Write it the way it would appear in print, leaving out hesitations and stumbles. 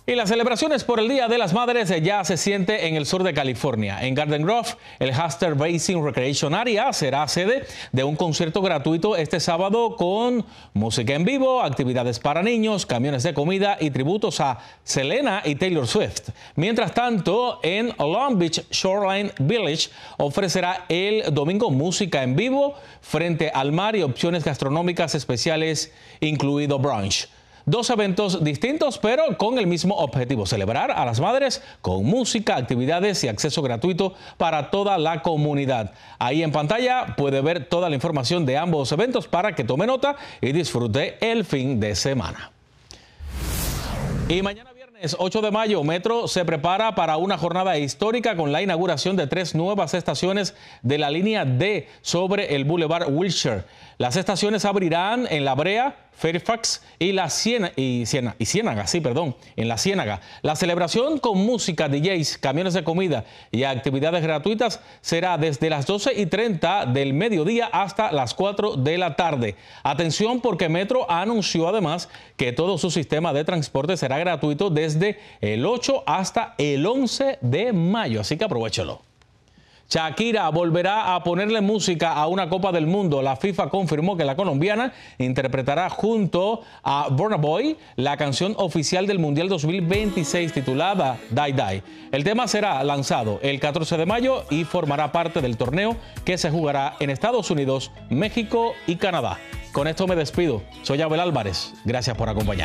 Y las celebraciones por el Día de las Madres ya se siente en el sur de California. En Garden Grove, el Huster Basin Recreation Area será sede de un concierto gratuito este sábado con música en vivo, actividades para niños, camiones de comida y tributos a Selena y Taylor Swift. Mientras tanto, en Long Beach Shoreline Village ofrecerá el domingo música en vivo frente al mar y opciones gastronómicas especiales, incluido brunch. Dos eventos distintos, pero con el mismo objetivo: celebrar a las madres con música, actividades y acceso gratuito para toda la comunidad. Ahí en pantalla puede ver toda la información de ambos eventos para que tome nota y disfrute el fin de semana. Y mañana viernes 8 de mayo, Metro se prepara para una jornada histórica con la inauguración de 3 nuevas estaciones de la línea D sobre el Boulevard Wilshire. Las estaciones abrirán en La Brea, Fairfax y en la Ciénaga. La celebración con música, DJs, camiones de comida y actividades gratuitas será desde las 12:30 del mediodía hasta las 4 de la tarde. Atención, porque Metro anunció además que todo su sistema de transporte será gratuito desde el 8 hasta el 11 de mayo, así que aprovechelo. Shakira volverá a ponerle música a una Copa del Mundo. La FIFA confirmó que la colombiana interpretará junto a Burna Boy la canción oficial del Mundial 2026 titulada Die Die. El tema será lanzado el 14 de mayo y formará parte del torneo que se jugará en Estados Unidos, México y Canadá. Con esto me despido. Soy Abel Álvarez. Gracias por acompañarme.